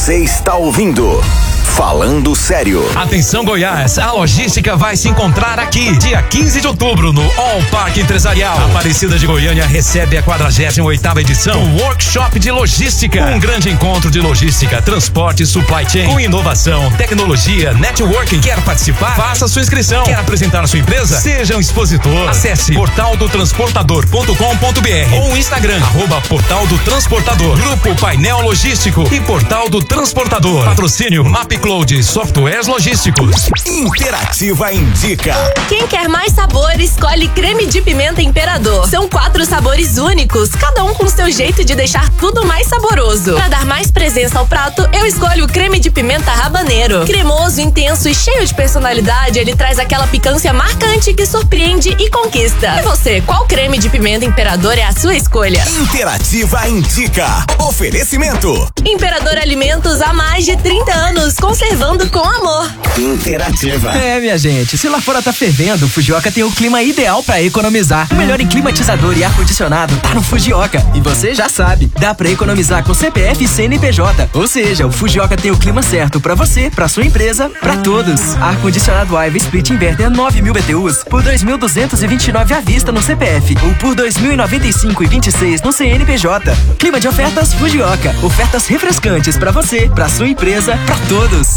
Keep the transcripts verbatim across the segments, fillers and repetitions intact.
Você está ouvindo Falando Sério. Atenção, Goiás, a logística vai se encontrar aqui, dia quinze de outubro, no All Parque Empresarial. A Aparecida de Goiânia recebe a quadragésima oitava edição do Workshop de Logística. Um grande encontro de logística, transporte e supply chain, com inovação, tecnologia, networking. Quer participar? Faça sua inscrição. Quer apresentar a sua empresa? Seja um expositor. Acesse portal do transportador ponto com ponto b r ou Instagram, arroba Portal do Transportador. Grupo Painel Logístico e Portal do Transportador. Patrocínio MapCloud Softwares Logísticos. Interativa indica. Quem quer mais sabor, escolhe creme de pimenta Imperador. São quatro sabores únicos, cada um com seu jeito de deixar tudo mais saboroso. Para dar mais presença ao prato, eu escolho o creme de pimenta Habanero. Cremoso, intenso e cheio de personalidade, ele traz aquela picância marcante que surpreende e conquista. E você, qual creme de pimenta Imperador é a sua escolha? Interativa indica. Oferecimento. Imperador Alimentos há mais de trinta anos, conservando com amor. Interativa. É, minha gente, se lá fora tá fervendo, o Fujioka tem o clima ideal pra economizar. O melhor em climatizador e ar-condicionado tá no Fujioka. E você já sabe, dá pra economizar com C P F e C N P J. Ou seja, o Fujioka tem o clima certo pra você, pra sua empresa, pra todos. Ar-condicionado Aiva Split Inverter nove mil B T Us por dois mil duzentos e vinte e nove à vista no C P F ou por dois mil e noventa e cinco e vinte e seis no C N P J. Clima de ofertas Fujioka. Ofertas refrescantes pra você, pra sua empresa, pra todos.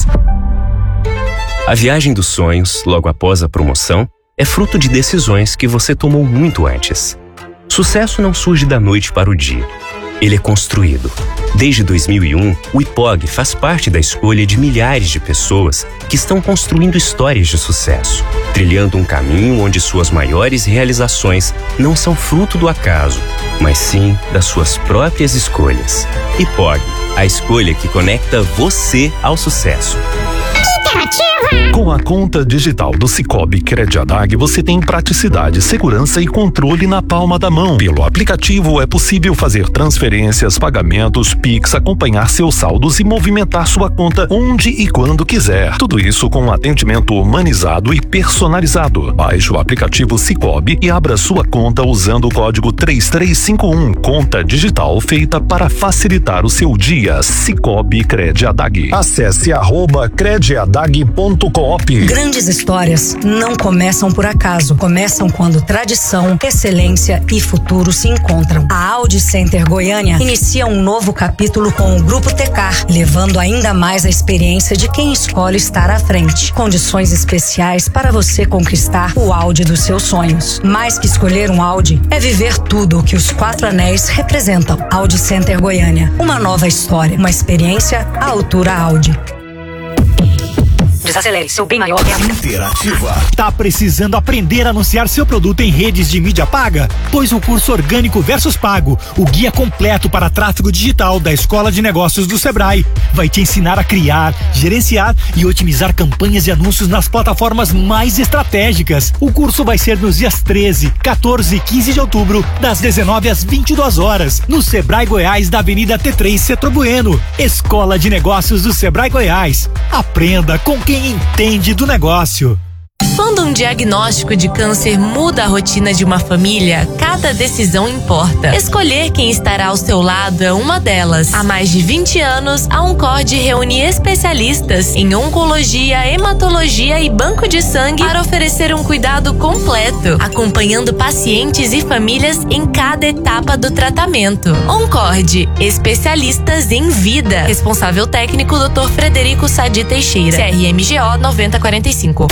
A viagem dos sonhos, logo após a promoção, é fruto de decisões que você tomou muito antes. Sucesso não surge da noite para o dia. Ele é construído. Desde dois mil e um, o I P O G faz parte da escolha de milhares de pessoas que estão construindo histórias de sucesso, trilhando um caminho onde suas maiores realizações não são fruto do acaso, mas sim das suas próprias escolhas. I P O G, a escolha que conecta você ao sucesso. Com a conta digital do Sicoob Crediadag, você tem praticidade, segurança e controle na palma da mão. Pelo aplicativo é possível fazer transferências, pagamentos, Pix, acompanhar seus saldos e movimentar sua conta onde e quando quiser. Tudo isso com um atendimento humanizado e personalizado. Baixe o aplicativo Sicoob e abra sua conta usando o código três três cinco um. Conta digital feita para facilitar o seu dia. Sicoob Crediadag. Acesse arroba crediadag ponto com. Grandes histórias não começam por acaso, começam quando tradição, excelência e futuro se encontram. A Audi Center Goiânia inicia um novo capítulo com o Grupo Tecar, levando ainda mais a experiência de quem escolhe estar à frente. Condições especiais para você conquistar o Audi dos seus sonhos. Mais que escolher um Audi, é viver tudo o que os quatro anéis representam. Audi Center Goiânia, uma nova história, uma experiência à altura Audi. Desacelere, seu bem maior é a Interativa. Tá precisando aprender a anunciar seu produto em redes de mídia paga? Pois o curso Orgânico versus Pago, o guia completo para tráfego digital da Escola de Negócios do Sebrae, vai te ensinar a criar, gerenciar e otimizar campanhas de anúncios nas plataformas mais estratégicas. O curso vai ser nos dias treze, quatorze e quinze de outubro, das dezenove às vinte e duas horas, no Sebrae Goiás, da Avenida T três, Centro Bueno. Escola de Negócios do Sebrae Goiás. Aprenda com quem entende do negócio. Quando um diagnóstico de câncer muda a rotina de uma família, cada decisão importa. Escolher quem estará ao seu lado é uma delas. Há mais de vinte anos, a Oncord reúne especialistas em oncologia, hematologia e banco de sangue para oferecer um cuidado completo, acompanhando pacientes e famílias em cada etapa do tratamento. Oncord, especialistas em vida. Responsável técnico doutor Frederico Sadi Teixeira, C R M G O nove zero quatro cinco.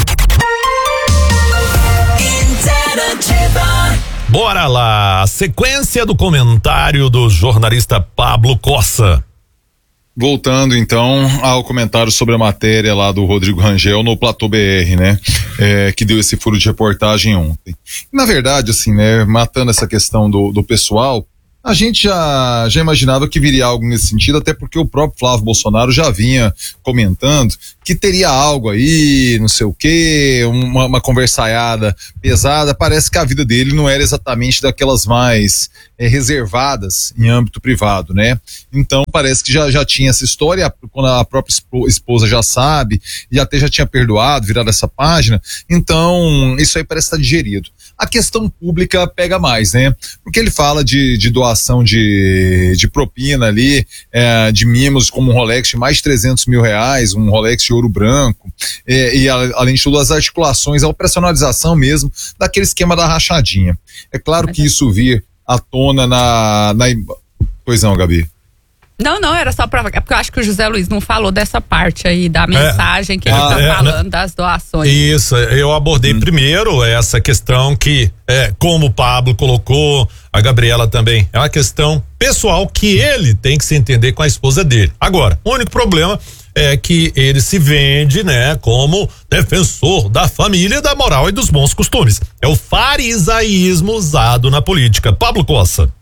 Bora lá, a sequência do comentário do jornalista Pablo Cossa. Voltando então ao comentário sobre a matéria lá do Rodrigo Rangel no Platô B R, né? É, que deu esse furo de reportagem ontem. Na verdade, assim, né? Matando essa questão do, do pessoal, a gente já, já imaginava que viria algo nesse sentido, até porque o próprio Flávio Bolsonaro já vinha comentando que teria algo aí, não sei o quê, uma, uma conversaiada pesada. Parece que a vida dele não era exatamente daquelas mais é, reservadas em âmbito privado, né? Então parece que já, já tinha essa história, quando a própria esposa já sabe, e até já tinha perdoado, virado essa página. Então isso aí parece estar digerido. a questão pública pega mais, né? Porque ele fala de, de doação de, de propina ali, é, de mimos como um Rolex de mais de trezentos mil reais, um Rolex de ouro branco, é, e a, além de tudo as articulações, a operacionalização mesmo daquele esquema da rachadinha. É claro que isso vir à tona na... na... Pois não, Gabi. Não, não, era só pra... É porque eu acho que o José Luiz não falou dessa parte aí da mensagem é, que ele ah, tá é, falando, né? Das doações. Isso, eu abordei hum. primeiro essa questão que, é, como o Pablo colocou, a Gabriela também, é uma questão pessoal que ele tem que se entender com a esposa dele. Agora, o único problema é que ele se vende, né, como defensor da família, da moral e dos bons costumes. É o farisaísmo usado na política. Pablo Cossa.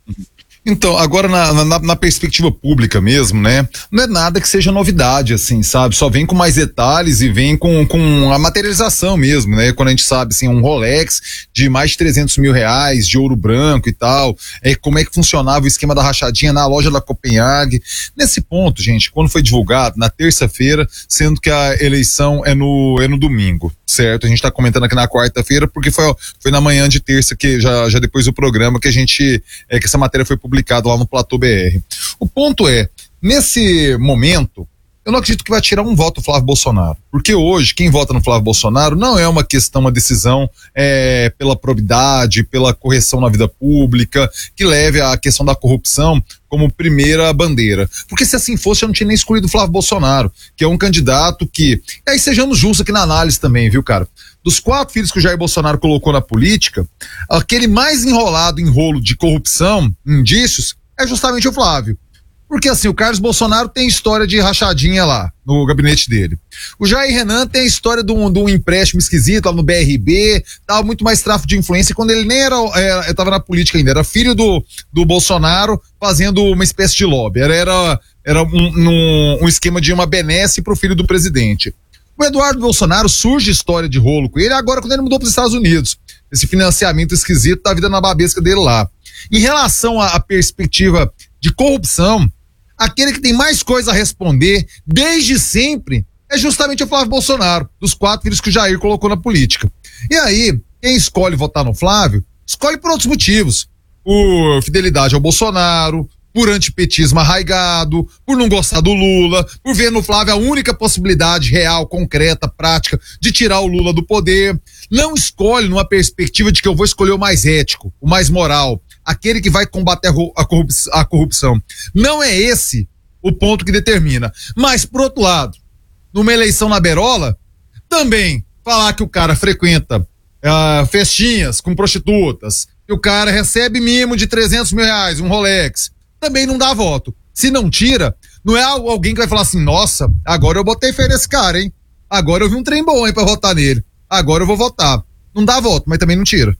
Então, agora na, na, na perspectiva pública mesmo, né? Não é nada que seja novidade, assim, sabe? Só vem com mais detalhes e vem com, com a materialização mesmo, né? Quando a gente sabe, assim, um Rolex de mais de trezentos mil reais, de ouro branco e tal, é, como é que funcionava o esquema da rachadinha na loja da Copenhague. Nesse ponto, gente, quando foi divulgado, na terça-feira, sendo que a eleição é no, é no domingo, certo? A gente tá comentando aqui na quarta-feira, porque foi, foi na manhã de terça, que já, já depois do programa, que a gente, é, que essa matéria foi publicada publicado lá no Platô B R. O ponto é, nesse momento, eu não acredito que vai tirar um voto do Flávio Bolsonaro, porque hoje quem vota no Flávio Bolsonaro não é uma questão, uma decisão é, pela probidade, pela correção na vida pública, que leve à questão da corrupção como primeira bandeira, porque se assim fosse eu não tinha nem escolhido o Flávio Bolsonaro, que é um candidato que, e aí sejamos justos aqui na análise também, viu, cara? Dos quatro filhos que o Jair Bolsonaro colocou na política, aquele mais enrolado em rolo de corrupção, indícios, é justamente o Flávio. Porque assim, o Carlos Bolsonaro tem história de rachadinha lá, no gabinete dele. O Jair Renan tem a história de um, de um empréstimo esquisito lá no B R B, tava muito mais tráfico de influência, quando ele nem era, era estava na política ainda, era filho do, do Bolsonaro fazendo uma espécie de lobby, era, era, era um, um, um esquema de uma benesse pro filho do presidente. O Eduardo Bolsonaro surge história de rolo com ele agora quando ele mudou para os Estados Unidos. Esse financiamento esquisito da vida na babesca dele lá. Em relação à, à perspectiva de corrupção, aquele que tem mais coisa a responder desde sempre é justamente o Flávio Bolsonaro, dos quatro filhos que o Jair colocou na política. E aí, quem escolhe votar no Flávio, escolhe por outros motivos. Por fidelidade ao Bolsonaro, por antipetismo arraigado, por não gostar do Lula, por ver no Flávio a única possibilidade real, concreta, prática de tirar o Lula do poder. Não escolhe numa perspectiva de que eu vou escolher o mais ético, o mais moral, aquele que vai combater a corrupção. A corrupção. Não é esse o ponto que determina. Mas, por outro lado, numa eleição na Berola, também falar que o cara frequenta uh, festinhas com prostitutas, que o cara recebe mimo de trezentos mil reais, um Rolex, também não dá voto. Se não tira, não é alguém que vai falar assim, nossa, agora eu botei fé nesse cara, hein? Agora eu vi um trem bom, hein, pra votar nele. Agora eu vou votar. Não dá voto, mas também não tira.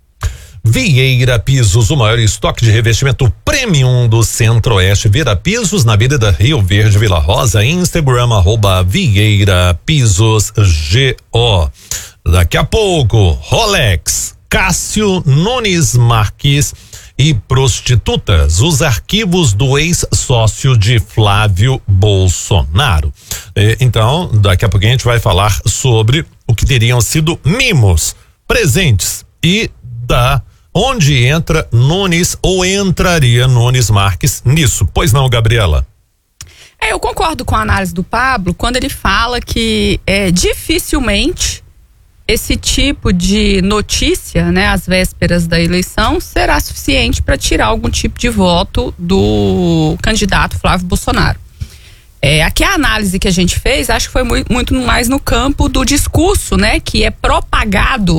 Vieira Pisos, o maior estoque de revestimento premium do Centro-Oeste. Vieira Pisos, na Avenida Rio Verde, Vila Rosa, Instagram, arroba Vieira Pisos G O. Daqui a pouco, Rolex, Cássio Nunes Marques e prostitutas, os arquivos do ex-sócio de Flávio Bolsonaro. E, então, daqui a pouco a gente vai falar sobre o que teriam sido mimos, presentes e da onde entra Nunes ou entraria Nunes Marques nisso. Pois não, Gabriela? É, eu concordo com a análise do Pablo quando ele fala que é, dificilmente esse tipo de notícia, né, às vésperas da eleição, será suficiente para tirar algum tipo de voto do candidato Flávio Bolsonaro. É, aqui a análise que a gente fez, acho que foi muito, muito mais no campo do discurso, né, que é propagado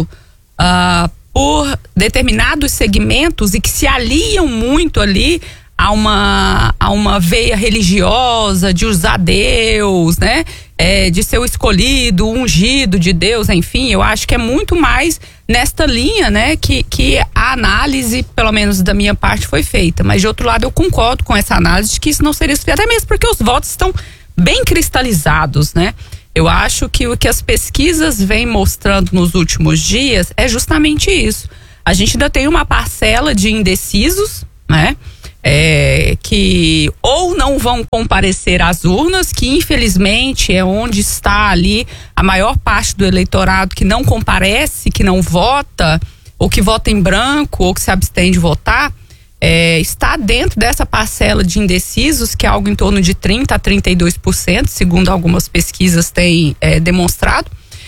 uh, por determinados segmentos e que se aliam muito ali a uma, a uma veia religiosa de usar Deus, né? É, de ser o escolhido, o ungido de Deus, enfim, eu acho que é muito mais nesta linha, né, que, que a análise, pelo menos da minha parte, foi feita. Mas de outro lado eu concordo com essa análise de que isso não seria suficiente, até mesmo porque os votos estão bem cristalizados, né? Eu acho que o que as pesquisas vêm mostrando nos últimos dias é justamente isso. A gente ainda tem uma parcela de indecisos, né? É, que ou não vão comparecer às urnas, que infelizmente é onde está ali a maior parte do eleitorado que não comparece, que não vota ou que vota em branco, ou que se abstém de votar, é, está dentro dessa parcela de indecisos, que é algo em torno de trinta a trinta e dois por cento, segundo algumas pesquisas têm é, demonstrado.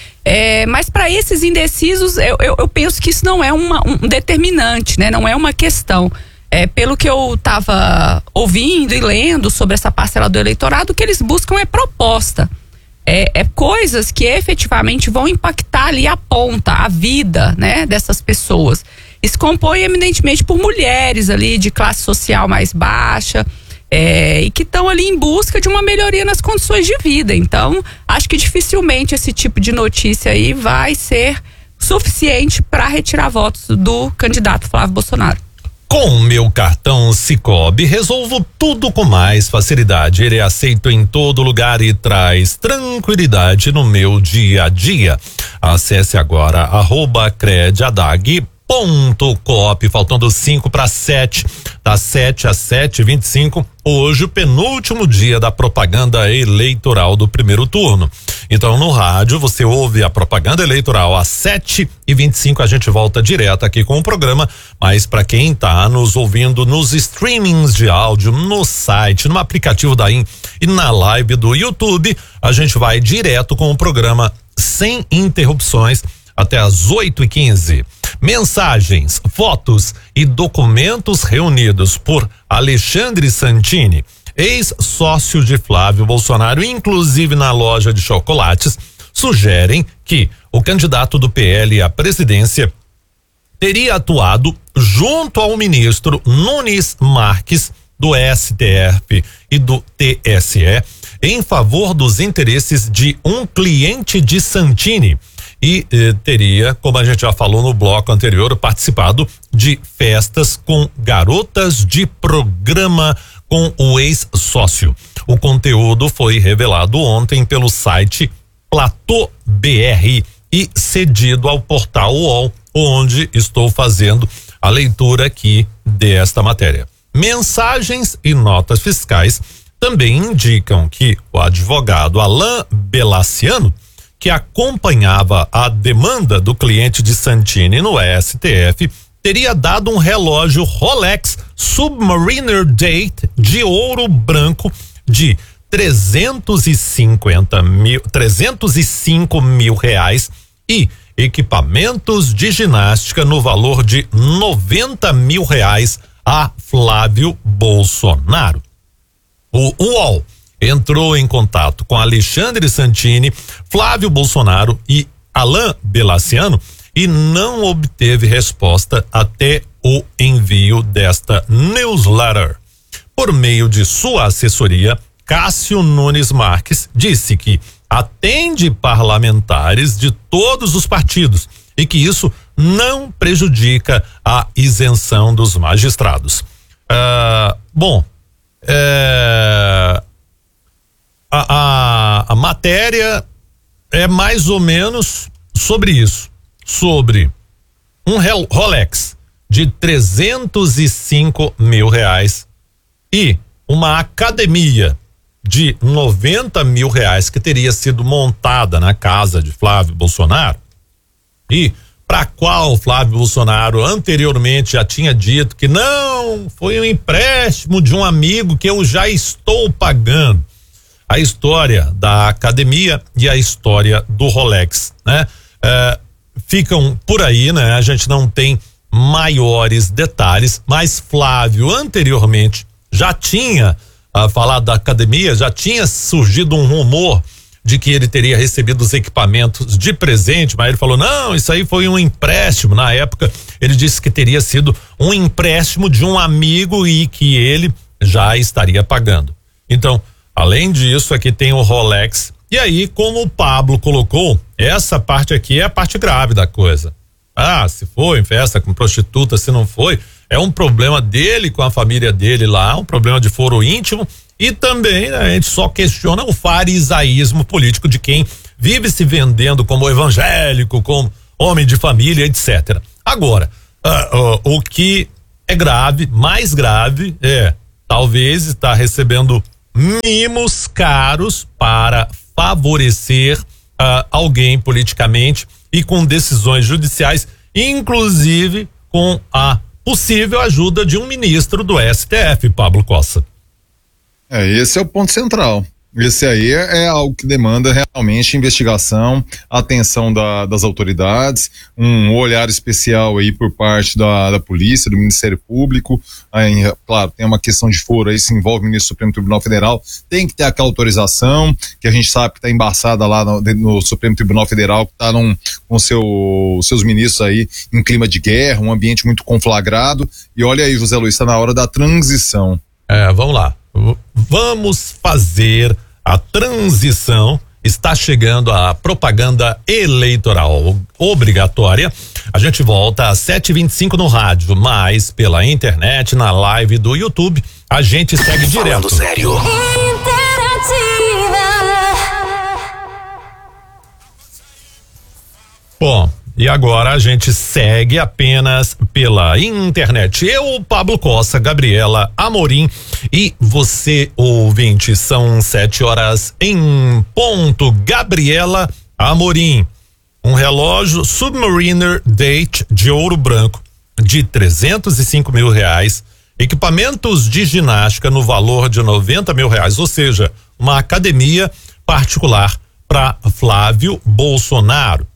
É, mas para esses indecisos, eu, eu, eu penso que isso não é uma, um determinante, né? Não é uma questão. É, pelo que eu estava ouvindo e lendo sobre essa parcela do eleitorado, o que eles buscam é proposta. É, é coisas que efetivamente vão impactar ali a ponta, a vida, né, dessas pessoas. E se compõe eminentemente por mulheres ali de classe social mais baixa, é, e que estão ali em busca de uma melhoria nas condições de vida. Então, acho que dificilmente esse tipo de notícia aí vai ser suficiente para retirar votos do candidato Flávio Bolsonaro. Com meu cartão Sicoob, resolvo tudo com mais facilidade. Ele é aceito em todo lugar e traz tranquilidade no meu dia a dia. Acesse agora arroba crediadag ponto coop, faltando cinco para sete, das sete às sete e vinte e cinco, hoje o penúltimo dia da propaganda eleitoral do primeiro turno. Então no rádio você ouve a propaganda eleitoral às sete e vinte e cinco, a gente volta direto aqui com o programa, mas para quem tá nos ouvindo nos streamings de áudio, no site, no aplicativo da I N e na live do YouTube, a gente vai direto com o programa sem interrupções até às oito e quinze. Mensagens, fotos e documentos reunidos por Alexandre Santini, ex-sócio de Flávio Bolsonaro, inclusive na loja de chocolates, sugerem que o candidato do P L à presidência teria atuado junto ao ministro Nunes Marques, do S T F e do T S E, em favor dos interesses de um cliente de Santini. E eh, teria, como a gente já falou no bloco anterior, participado de festas com garotas de programa com o ex-sócio. O conteúdo foi revelado ontem pelo site Platô B R e cedido ao portal U O L, onde estou fazendo a leitura aqui desta matéria. Mensagens e notas fiscais também indicam que o advogado Alain Belaciano, que acompanhava a demanda do cliente de Santini no S T F, teria dado um relógio Rolex Submariner Date de ouro branco de trezentos e cinquenta mil, trezentos e cinco mil reais e equipamentos de ginástica no valor de noventa mil reais a Flávio Bolsonaro. O U O L entrou em contato com Alexandre Santini, Flávio Bolsonaro e Alain Belaciano e não obteve resposta até o envio desta newsletter. Por meio de sua assessoria, Cássio Nunes Marques disse que atende parlamentares de todos os partidos e que isso não prejudica a isenção dos magistrados. Ah, bom, é... A, a, a matéria é mais ou menos sobre isso, sobre um Rolex de trezentos e cinco mil reais e uma academia de noventa mil reais que teria sido montada na casa de Flávio Bolsonaro e para qual Flávio Bolsonaro anteriormente já tinha dito que não, foi um empréstimo de um amigo que eu já estou pagando. A história da academia e a história do Rolex, né? É, ficam por aí, né? A gente não tem maiores detalhes, mas Flávio anteriormente já tinha ah, falado da academia, já tinha surgido um rumor de que ele teria recebido os equipamentos de presente, mas ele falou, não, isso aí foi um empréstimo. Na época ele disse que teria sido um empréstimo de um amigo e que ele já estaria pagando. Então, além disso, aqui tem o Rolex. E aí, como o Pablo colocou, essa parte aqui é a parte grave da coisa. Ah, se foi em festa com prostituta, se não foi, é um problema dele com a família dele lá, um problema de foro íntimo. E também, né, a gente só questiona o farisaísmo político de quem vive se vendendo como evangélico, como homem de família, etcétera. Agora, uh, uh, o que é grave, mais grave, é talvez estar recebendo mimos caros para favorecer uh, alguém politicamente e com decisões judiciais inclusive com a possível ajuda de um ministro do S T F, Pablo Cossa. É, esse é o ponto central. Esse aí é, é algo que demanda realmente investigação, atenção da, das autoridades, um olhar especial aí por parte da, da polícia, do Ministério Público. Aí, claro, tem uma questão de foro aí, se envolve o ministro do Supremo Tribunal Federal, tem que ter aquela autorização, que a gente sabe que está embaçada lá no, no Supremo Tribunal Federal, que está com seu, seus ministros aí em clima de guerra, um ambiente muito conflagrado. E olha aí, José Luiz, está na hora da transição. É, vamos lá. Vamos fazer a transição. Está chegando a propaganda eleitoral obrigatória. A gente volta às sete e vinte e cinco no rádio, mas pela internet, na live do YouTube, a gente segue direto. Sério. Bom, e agora a gente segue apenas pela internet. Eu, Pablo Cossa, Gabriela Amorim e você, ouvinte. São sete horas em ponto. Gabriela Amorim, um relógio Submariner Date de ouro branco de trezentos e cinco mil reais, equipamentos de ginástica no valor de noventa mil reais, ou seja, uma academia particular para Flávio Bolsonaro.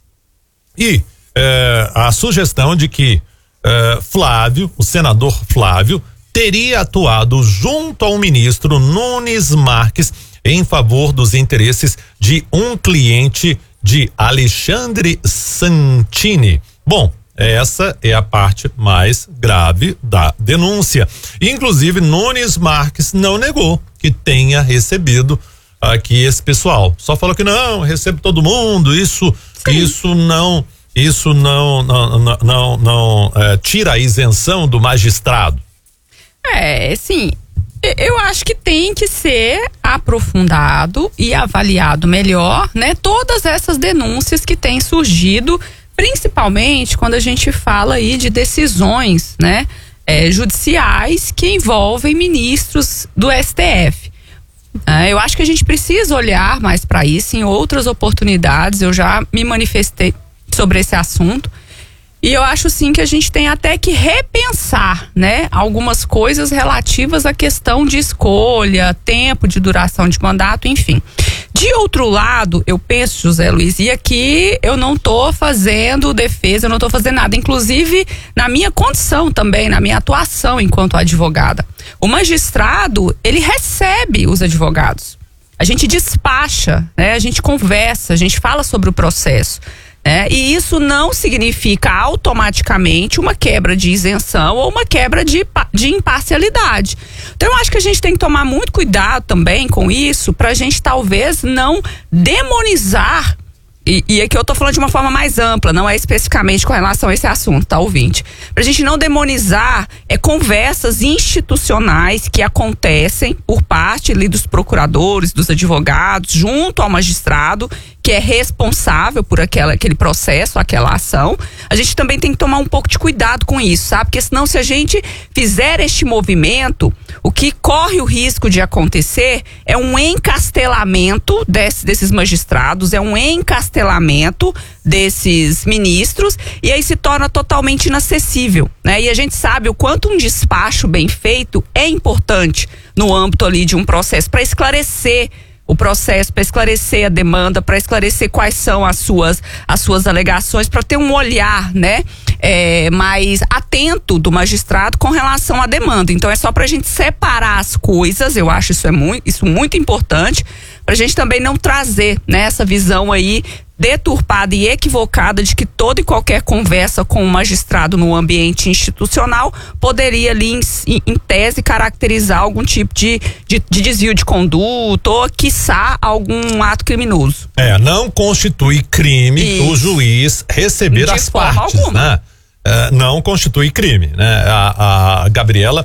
E eh, a sugestão de que eh, Flávio, o senador Flávio, teria atuado junto ao ministro Nunes Marques em favor dos interesses de um cliente de Alexandre Santini. Bom, essa é a parte mais grave da denúncia. Inclusive, Nunes Marques não negou que tenha recebido aqui esse pessoal. Só falou que não, recebe todo mundo, isso, isso não, isso não, não, não, não, não é, tira a isenção do magistrado. É, sim, eu acho que tem que ser aprofundado e avaliado melhor, né? Todas essas denúncias que têm surgido, principalmente quando a gente fala aí de decisões, né? É, judiciais que envolvem ministros do S T F. É, eu acho que a gente precisa olhar mais para isso em outras oportunidades. Eu já me manifestei sobre esse assunto. E eu acho sim que a gente tem até que repensar, né, algumas coisas relativas à questão de escolha, tempo de duração de mandato, enfim. De outro lado, eu penso, José Luiz, e aqui eu não tô fazendo defesa, eu não tô fazendo nada, inclusive na minha condição também, na minha atuação enquanto advogada. O magistrado, ele recebe os advogados. A gente despacha, né, a gente conversa, a gente fala sobre o processo. É, e isso não significa automaticamente uma quebra de isenção ou uma quebra de, de imparcialidade. Então eu acho que a gente tem que tomar muito cuidado também com isso, para a gente talvez não demonizar, e, e aqui eu tô falando de uma forma mais ampla, não é especificamente com relação a esse assunto, tá, ouvinte? Pra gente não demonizar é, conversas institucionais que acontecem por parte ali dos procuradores, dos advogados, junto ao magistrado, que é responsável por aquela, aquele processo, aquela ação. A gente também tem que tomar um pouco de cuidado com isso, sabe? Porque senão, se a gente fizer este movimento, o que corre o risco de acontecer é um encastelamento desse, desses magistrados, é um encastelamento desses ministros, e aí se torna totalmente inacessível, né? E a gente sabe o quanto um despacho bem feito é importante no âmbito ali de um processo, para esclarecer o processo, para esclarecer a demanda, para esclarecer quais são as suas, as suas alegações, para ter um olhar, né, é, mais atento do magistrado com relação à demanda. Então é só para a gente separar as coisas, eu acho isso é muito, isso muito importante, para a gente também não trazer, né, essa visão aí deturpada e equivocada de que toda e qualquer conversa com o magistrado no ambiente institucional poderia ali em, em tese caracterizar algum tipo de, de, de desvio de conduta ou quiçá algum ato criminoso. É, não constitui crime Isso. o juiz receber de as forma partes, alguma. né? É, não constitui crime, né? A, a Gabriela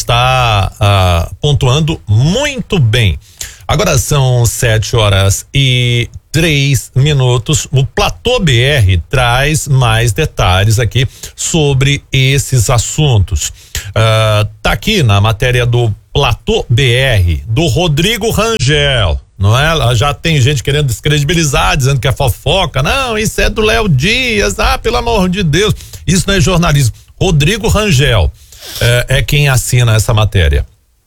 está a, pontuando muito bem. Agora são sete horas e três minutos. O Platô B R traz mais detalhes aqui sobre esses assuntos. Uh, tá aqui na matéria do Platô B R, do Rodrigo Rangel, não é? Já tem gente querendo descredibilizar, dizendo que é fofoca. Não, isso é do Léo Dias, ah, pelo amor de Deus. Isso não é jornalismo. Rodrigo Rangel é, é quem assina essa matéria.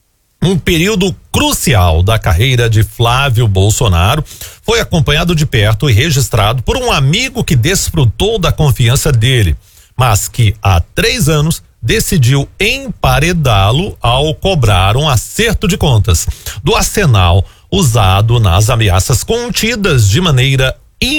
Um período crucial da carreira de Flávio Bolsonaro foi acompanhado de perto e registrado por um amigo que desfrutou da confiança dele, mas que há três anos decidiu emparedá-lo ao cobrar um acerto de contas do arsenal usado nas ameaças contidas de maneira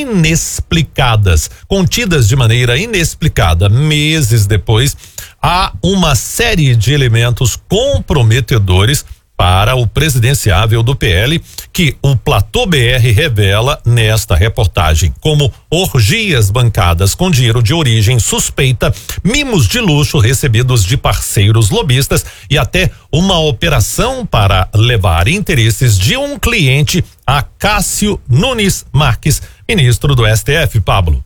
inexplicadas, contidas de maneira inexplicada. Meses depois, há uma série de elementos comprometedores para o presidenciável do P L que o Platô B R revela nesta reportagem, como orgias bancadas com dinheiro de origem suspeita, mimos de luxo recebidos de parceiros lobistas e até uma operação para levar interesses de um cliente a Cássio Nunes Marques, ministro do S T F. Pablo.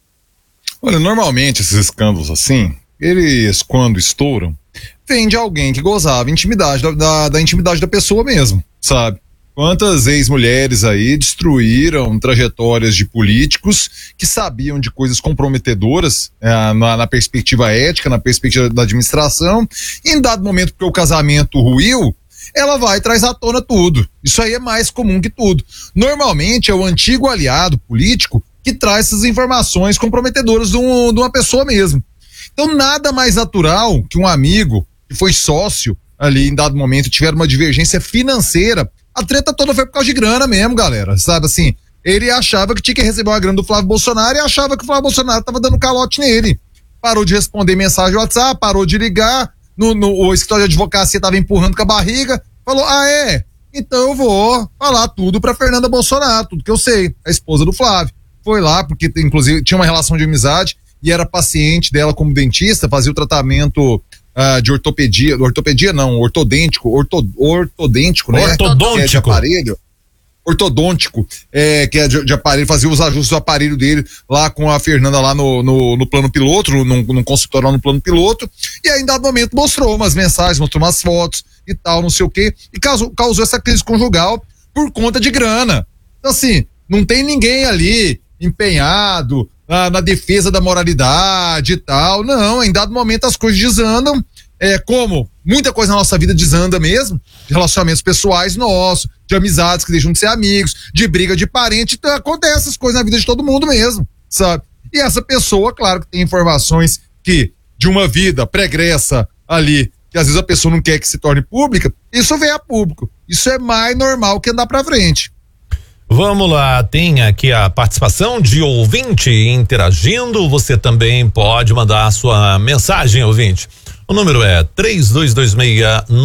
Olha, normalmente esses escândalos assim, eles quando estouram, vem de alguém que gozava intimidade, da, da, da intimidade da pessoa mesmo, sabe? Quantas ex-mulheres aí destruíram trajetórias de políticos que sabiam de coisas comprometedoras é, na, na perspectiva ética, na perspectiva da administração, e em dado momento, porque o casamento ruiu, ela vai e traz à tona tudo. Isso aí é mais comum que tudo. Normalmente é o antigo aliado político que traz essas informações comprometedoras de, um, de uma pessoa mesmo. Então nada mais natural que um amigo que foi sócio ali em dado momento tiver uma divergência financeira. A treta toda foi por causa de grana mesmo, galera, sabe assim, ele achava que tinha que receber uma grana do Flávio Bolsonaro e achava que o Flávio Bolsonaro tava dando calote nele. Parou de responder mensagem no WhatsApp, parou de ligar, no, no, o escritório de advocacia tava empurrando com a barriga, falou, ah é, então eu vou falar tudo pra Fernanda Bolsonaro, tudo que eu sei, a esposa do Flávio. Foi lá, porque inclusive tinha uma relação de amizade e era paciente dela como dentista, fazia o tratamento Uh, de ortopedia, ortopedia não, ortodêntico, orto, ortodêntico, né? Ortodôntico. É de aparelho, ortodôntico, é, que é de, de aparelho, fazia os ajustes do aparelho dele lá com a Fernanda lá no, no, no plano piloto, num, num consultório lá no plano piloto, e aí em dado momento mostrou umas mensagens, mostrou umas fotos e tal, não sei o quê, e causou, causou essa crise conjugal por conta de grana. Então assim, não tem ninguém ali empenhado Na, na defesa da moralidade e tal, não, em dado momento as coisas desandam, é, como muita coisa na nossa vida desanda mesmo, de relacionamentos pessoais nossos, de amizades que deixam de ser amigos, de briga de parente, então acontece essas coisas na vida de todo mundo mesmo, sabe? E essa pessoa, claro que tem informações que, de uma vida pregressa ali, que às vezes a pessoa não quer que se torne pública, isso vem a público, isso é mais normal que andar pra frente. Vamos lá, tem aqui a participação de ouvinte interagindo. Você também pode mandar a sua mensagem, ouvinte. O número é três dois dois seis,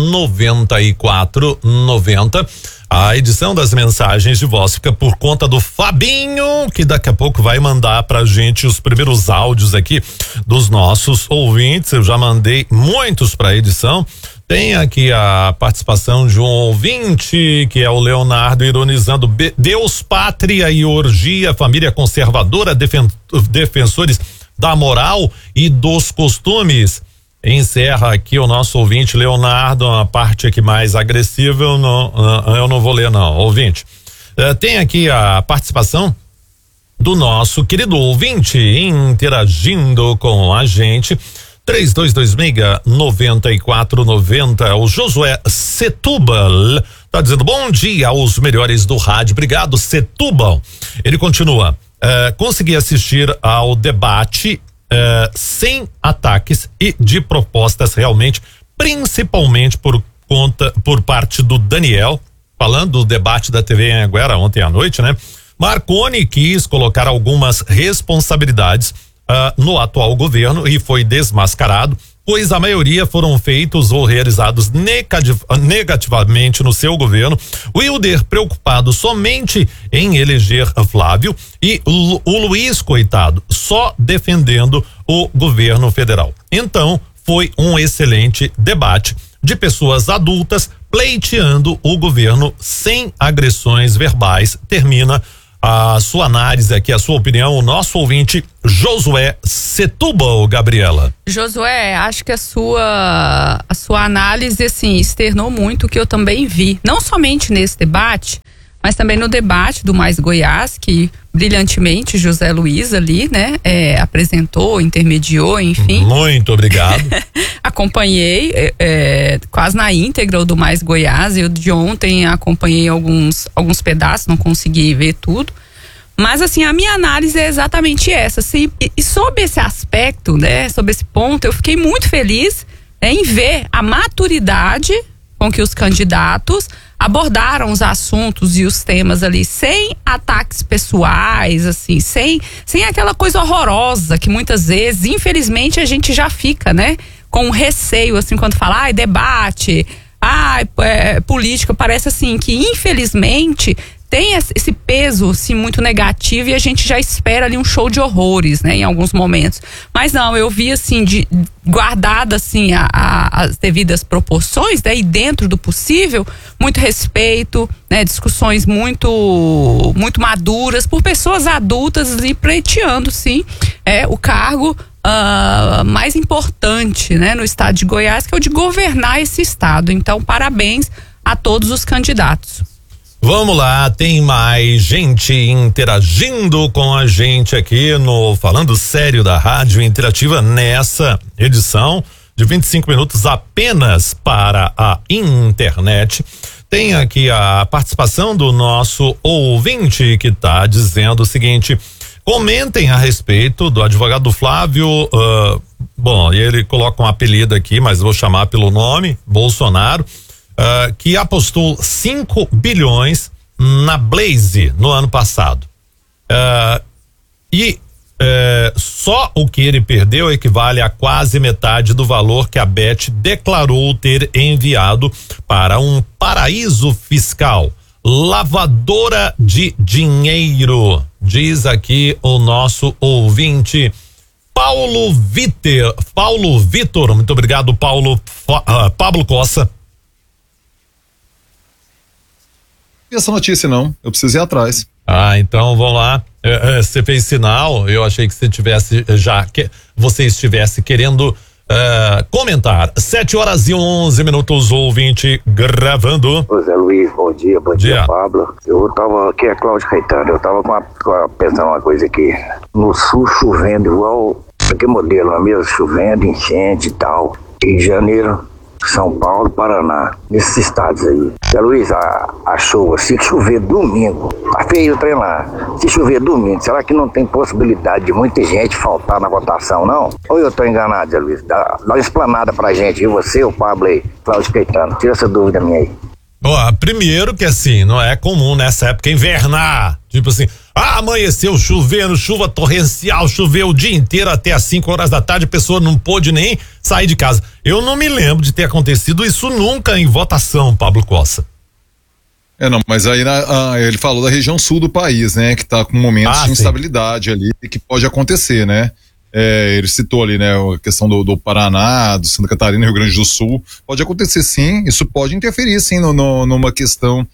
nove quatro nove zero. A edição das mensagens de voz fica por conta do Fabinho, que daqui a pouco vai mandar pra gente os primeiros áudios aqui dos nossos ouvintes. Eu já mandei muitos pra edição. Tem aqui a participação de um ouvinte, que é o Leonardo, ironizando: Deus, pátria e orgia, família conservadora, defen defensores da moral e dos costumes. Encerra aqui o nosso ouvinte Leonardo, a parte aqui mais agressiva, eu não, eu não vou ler não, ouvinte. Uh, tem aqui a participação do nosso querido ouvinte interagindo com a gente. três dois dois seis, nove quatro nove zero. O Josué Setúbal tá dizendo: bom dia aos melhores do rádio. Obrigado, Setúbal. Ele continua: uh, consegui assistir ao debate uh, sem ataques e de propostas realmente, principalmente por conta, por parte do Daniel, falando do debate da T V Anhanguera ontem à noite, né? Marconi quis colocar algumas responsabilidades Uh, no atual governo e foi desmascarado, pois a maioria foram feitos ou realizados negativ negativamente no seu governo. Wilder preocupado somente em eleger Flávio e o, o Luiz, coitado, só defendendo o governo federal. Então, foi um excelente debate de pessoas adultas pleiteando o governo sem agressões verbais. Termina a sua análise aqui, a sua opinião, o nosso ouvinte Josué Setúbal. Gabriela. Josué, acho que a sua a sua análise, assim, externou muito o que eu também vi, não somente nesse debate, mas também no debate do Mais Goiás, que brilhantemente José Luiz ali, né, é, apresentou, intermediou, enfim. Muito obrigado. Acompanhei é, é, quase na íntegra o do Mais Goiás. Eu de ontem acompanhei alguns, alguns pedaços, não consegui ver tudo. Mas assim, a minha análise é exatamente essa. Assim, e, e sobre esse aspecto, né, sobre esse ponto, eu fiquei muito feliz, né, em ver a maturidade com que os candidatos abordaram os assuntos e os temas ali, sem ataques pessoais, assim, sem, sem aquela coisa horrorosa que muitas vezes, infelizmente, a gente já fica, né, com receio, assim, quando fala, ai, debate, ai, é, política, parece assim, que infelizmente tem esse peso, assim, muito negativo, e a gente já espera ali um show de horrores, né, em alguns momentos. Mas não, eu vi, assim, de, guardada, assim, a, a, as devidas proporções, né, e dentro do possível, muito respeito, né, discussões muito, muito maduras, por pessoas adultas e pleiteando, sim, é, o cargo uh, mais importante, né, no estado de Goiás, que é o de governar esse estado. Então, parabéns a todos os candidatos. Vamos lá, tem mais gente interagindo com a gente aqui no Falando Sério da Rádio Interativa nessa edição de vinte e cinco minutos apenas para a internet. Tem aqui a participação do nosso ouvinte que está dizendo o seguinte: comentem a respeito do advogado Flávio, uh, bom, ele coloca um apelido aqui, mas vou chamar pelo nome, Bolsonaro. Uh, que apostou cinco bilhões na Blaze no ano passado. Uh, e uh, só o que ele perdeu equivale a quase metade do valor que a Bet declarou ter enviado para um paraíso fiscal. Lavadora de dinheiro, diz aqui o nosso ouvinte Paulo Vitor. Paulo Vitor, muito obrigado, Paulo. Uh, Pablo Costa. Essa notícia não, eu preciso ir atrás. Ah, então vamos lá. É, é, você fez sinal, eu achei que você tivesse já, que você estivesse querendo uh, comentar. Sete horas e onze minutos, ouvinte gravando. Ô Zé Luiz, bom dia, bom dia, dia Pablo. Eu tava, aqui é Cláudio Caetano, eu tava com a, com a, pensando uma coisa aqui. No sul chovendo igual, que modelo é mesmo? Chovendo, enchente e tal. Rio de Janeiro, São Paulo, Paraná, nesses estados aí. Zé Luiz, a, a chuva, se chover domingo, tá feio o trem lá. Se chover domingo, será que não tem possibilidade de muita gente faltar na votação, não? Ou eu tô enganado, Zé Luiz? Dá, dá uma explanada pra gente, e você, o Pablo aí, Cláudio Caetano, tira essa dúvida minha aí. Ó, primeiro que assim, não é comum nessa época invernar, tipo assim, ah, amanheceu chovendo, chuva torrencial, choveu o dia inteiro até às cinco horas da tarde, a pessoa não pôde nem sair de casa. Eu não me lembro de ter acontecido isso nunca em votação, Pablo Costa. É, não, mas aí na, ah, ele falou da região sul do país, né, que tá com momentos ah, de instabilidade ali, que pode acontecer, né? É, ele citou ali, né, a questão do, do Paraná, do Santa Catarina, Rio Grande do Sul. Pode acontecer sim, isso pode interferir sim no, no, numa questão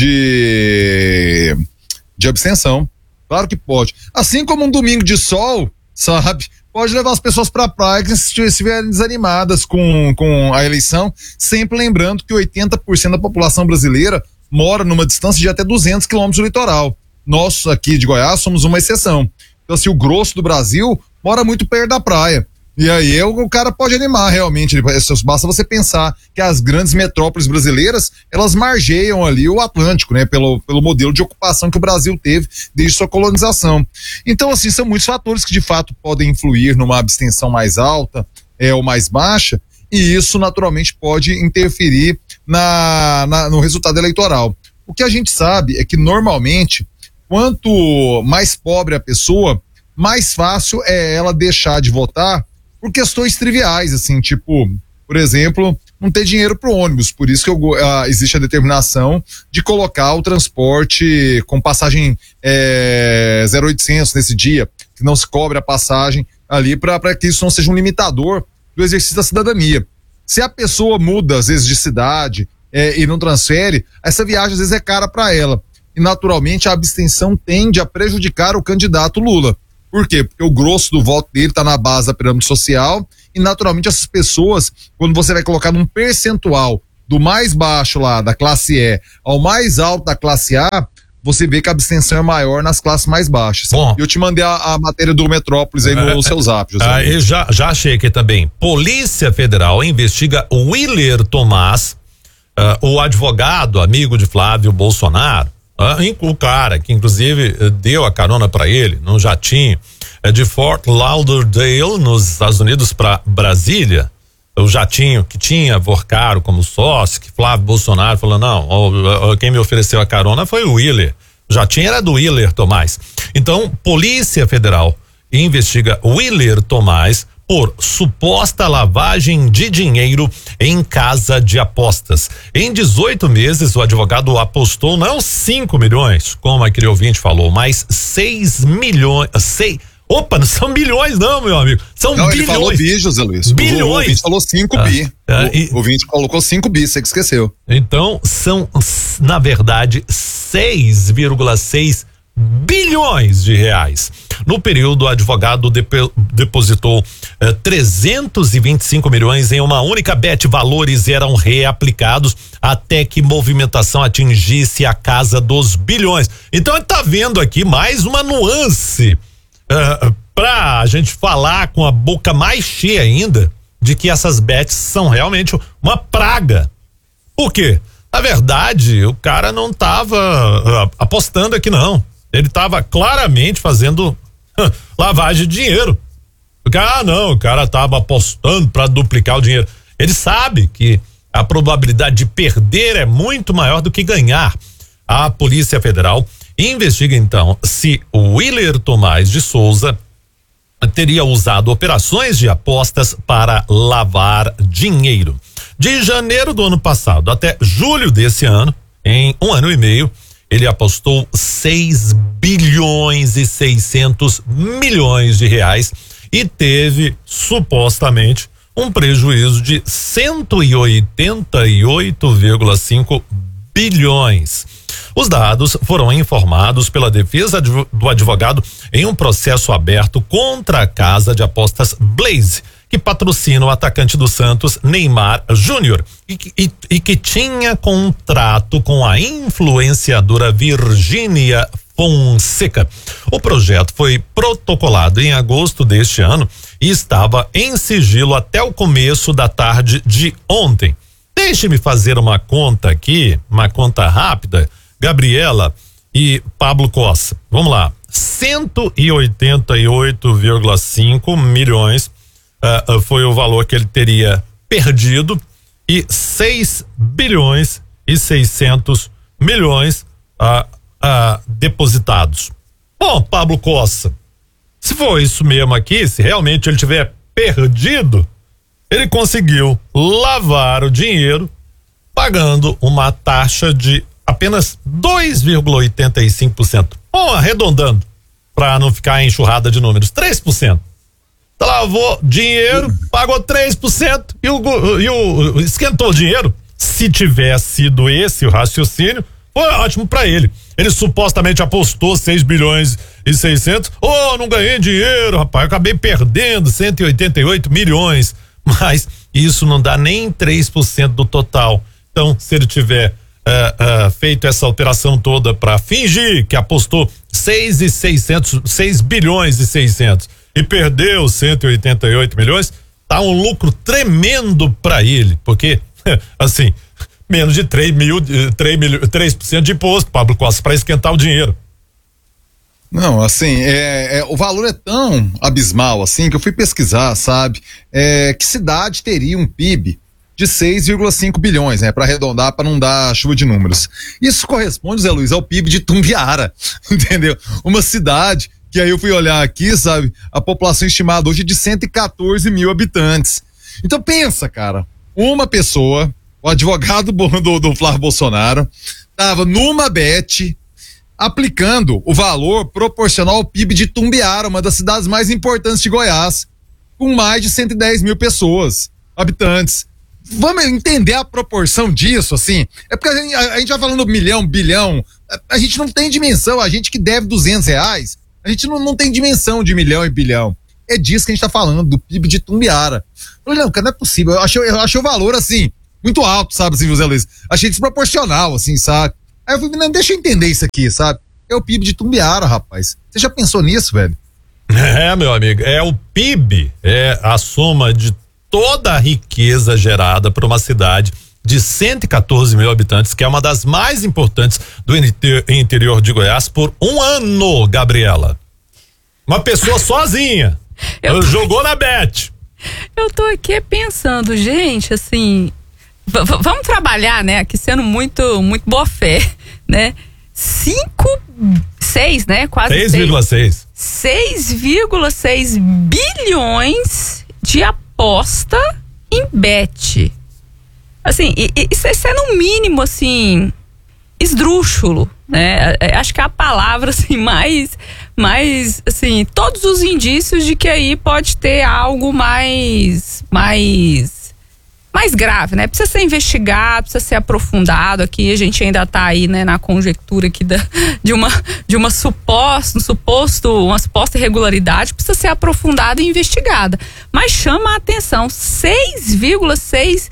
de, de abstenção. Claro que pode. Assim como um domingo de sol, sabe, pode levar as pessoas pra praia se estiverem desanimadas com, com a eleição, sempre lembrando que oitenta por cento da população brasileira mora numa distância de até duzentos quilômetros do litoral. Nós aqui de Goiás somos uma exceção. Então, assim, o grosso do Brasil mora muito perto da praia. E aí o, o cara pode animar realmente. Basta você pensar que as grandes metrópoles brasileiras, elas margeiam ali o Atlântico, né? Pelo, pelo modelo de ocupação que o Brasil teve desde sua colonização. Então, assim, são muitos fatores que de fato podem influir numa abstenção mais alta é, ou mais baixa, e isso naturalmente pode interferir na, na, no resultado eleitoral. O que a gente sabe é que normalmente, quanto mais pobre a pessoa, mais fácil é ela deixar de votar por questões triviais, assim, tipo, por exemplo, não ter dinheiro pro ônibus. Por isso que eu, uh, existe a determinação de colocar o transporte com passagem é, zero oitocentos nesse dia, que não se cobre a passagem ali, para que isso não seja um limitador do exercício da cidadania. Se a pessoa muda, às vezes, de cidade é, e não transfere, essa viagem às vezes é cara para ela. E naturalmente a abstenção tende a prejudicar o candidato Lula. Por quê? Porque o grosso do voto dele está na base da pirâmide social, e naturalmente essas pessoas, quando você vai colocar num percentual do mais baixo lá, da classe E, ao mais alto da classe A, você vê que a abstenção é maior nas classes mais baixas. Bom, e eu te mandei a, a matéria do Metrópolis aí no é, seu zap, José. Ah, eu já, já achei aqui também. Polícia Federal investiga Willer Tomás, uh, o advogado, amigo de Flávio Bolsonaro, uh, o cara que inclusive uh, deu a carona para ele num jatinho uh, de Fort Lauderdale, nos Estados Unidos, para Brasília. O jatinho que tinha Vorcaro como sócio, que Flávio Bolsonaro falou, não, ó, ó, quem me ofereceu a carona foi o Willer. O jatinho era do Willer Tomás. Então, Polícia Federal investiga Willer Tomás por suposta lavagem de dinheiro em casa de apostas. Em dezoito meses, o advogado apostou não cinco milhões, como aquele ouvinte falou, mas seis milhões, seis Opa, não são bilhões não, meu amigo. São não, bilhões. Ele falou bi, José Luiz. Bilhões. O ouvinte falou cinco ah, bi. Ah, o, e, o ouvinte colocou cinco bi, você que esqueceu. Então, são, na verdade, seis vírgula seis bilhões de reais. No período, o advogado depo, depositou eh, trezentos e vinte e cinco milhões em uma única bet. Valores eram reaplicados até que movimentação atingisse a casa dos bilhões. Então, ele tá vendo aqui mais uma nuance Uh, pra a gente falar com a boca mais cheia ainda de que essas bets são realmente uma praga. Por quê? Na verdade, o cara não tava uh, apostando aqui não. Ele tava claramente fazendo uh, lavagem de dinheiro. Porque, ah não, o cara tava apostando para duplicar o dinheiro. Ele sabe que a probabilidade de perder é muito maior do que ganhar. A Polícia Federal investiga então se o Willer Tomás de Souza teria usado operações de apostas para lavar dinheiro. De janeiro do ano passado até julho desse ano, em um ano e meio, ele apostou seis bilhões e seiscentos milhões de reais e teve supostamente um prejuízo de cento e oitenta e oito vírgula cinco bilhões. Os dados foram informados pela defesa do advogado em um processo aberto contra a casa de apostas Blaze, que patrocina o atacante do Santos, Neymar Júnior, e, e, e que tinha contrato com a influenciadora Virgínia Fonseca. O projeto foi protocolado em agosto deste ano e estava em sigilo até o começo da tarde de ontem. Deixe-me fazer uma conta aqui, uma conta rápida, Gabriela e Pablo Costa. Vamos lá. cento e oitenta e oito vírgula cinco milhões uh, foi o valor que ele teria perdido e seis bilhões e seiscentos milhões uh, uh, depositados. Bom, Pablo Costa, se for isso mesmo aqui, se realmente ele tiver perdido, ele conseguiu lavar o dinheiro pagando uma taxa de apenas dois vírgula oitenta e cinco por cento. Bom, arredondando, para não ficar enxurrada de números, três por cento. Lavou dinheiro, pagou três por cento e o, e o esquentou o dinheiro. Se tivesse sido esse o raciocínio, foi ótimo para ele. Ele supostamente apostou seis bilhões e seiscentos. Oh, não ganhei dinheiro, rapaz, eu acabei perdendo cento e oitenta e oito milhões. Mas isso não dá nem três por cento do total. Então, se ele tiver uh, uh, feito essa operação toda para fingir que apostou seis e seiscentos, seis bilhões e seiscentos e perdeu cento e oitenta e oito milhões, tá um lucro tremendo para ele, porque assim, menos de três mil, três por cento de imposto, Pablo Costa, para esquentar o dinheiro. Não, assim, é, é, o valor é tão abismal assim que eu fui pesquisar, sabe? É, que cidade teria um P I B de seis vírgula cinco bilhões, né? Para arredondar, para não dar chuva de números. Isso corresponde, Zé Luiz, ao P I B de Tumbiara, entendeu? Uma cidade que aí eu fui olhar aqui, sabe? A população estimada hoje é de cento e quatorze mil habitantes. Então pensa, cara, uma pessoa, o advogado do, do Flávio Bolsonaro, tava numa bet aplicando o valor proporcional ao P I B de Tumbiara, uma das cidades mais importantes de Goiás, com mais de cento e dez mil pessoas, habitantes. Vamos entender a proporção disso, assim? É porque a gente, a, a gente vai falando milhão, bilhão, a, a gente não tem dimensão, a gente que deve duzentos reais, a gente não, não tem dimensão de milhão e bilhão. É disso que a gente tá falando, do P I B de Tumbiara. Eu falei, não, cara, não é possível, eu achei, eu achei o valor, assim, muito alto, sabe, assim, José Luiz? Achei desproporcional, assim, sabe? Aí eu falei, não, deixa eu entender isso aqui, sabe? É o P I B de Tumbiara, rapaz. Você já pensou nisso, velho? É, meu amigo, é o P I B, é a soma de toda a riqueza gerada por uma cidade de cento e quatorze mil habitantes, que é uma das mais importantes do interior de Goiás por um ano, Gabriela. Uma pessoa sozinha. Eu tô... Jogou na Bet. Eu tô aqui pensando, gente, assim, v- v- vamos trabalhar, né, aqui sendo muito, muito boa fé, né? Cinco, seis, né? Quase seis vírgula seis. seis vírgula seis bilhões de aposta em Bet. Assim, isso, isso é no mínimo, assim, esdrúxulo, né? Acho que é a palavra, assim, mais, mais, assim, todos os indícios de que aí pode ter algo mais, mais, mais grave, né? Precisa ser investigado, precisa ser aprofundado. Aqui a gente ainda tá aí, né, na conjectura aqui da, de uma, de uma suposta, um suposto, uma suposta irregularidade, precisa ser aprofundada e investigada. Mas chama a atenção, seis vírgula seis